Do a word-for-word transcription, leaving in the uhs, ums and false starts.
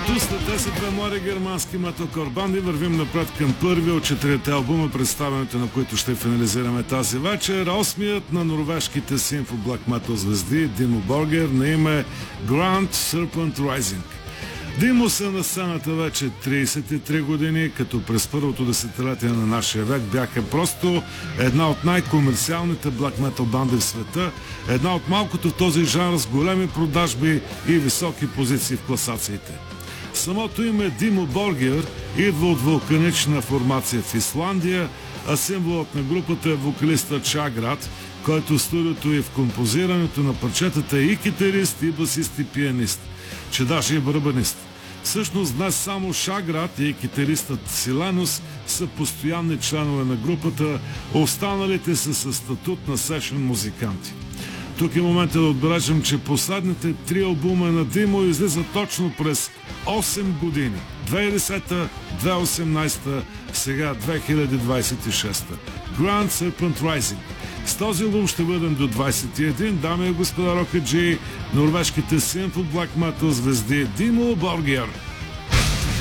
Ето след тези две млади германски металкор банди вървим напред към първия от четирите албума, представянето на които ще финализираме тази вечер. Осмият на норвежките симфо блак метал звезди Димо Боргер на име Grand Serpent Rising. Димо са на сцената вече трийсет и три години, като през първото десетилетие на нашия век бяха просто една от най-комерциалните блак метал банди в света, една от малкото в този жанр с големи продажби и високи позиции в класациите. Самото име Димо Боргер идва от вулканична формация в Исландия, а символът на групата е вокалиста Чаград, който в студиото и в композирането на парчетата е и китарист, и басист, и пианист, че даже и барабанист. Всъщност днес само Шаград и китаристът Силенус са постоянни членове на групата, останалите са със статут на сешън музиканти. Тук е момента да отбележим, че последните три албума на Димо излизат точно през осем години. две хиляди и десета, две хиляди и осемнадесета, сега две хиляди двадесет и шеста. Grand Serpent Rising. С този албум ще бъдем до двадесет и един. Дами и господа рокаджи, норвежките симфо блак метал звезди Димо Боргер.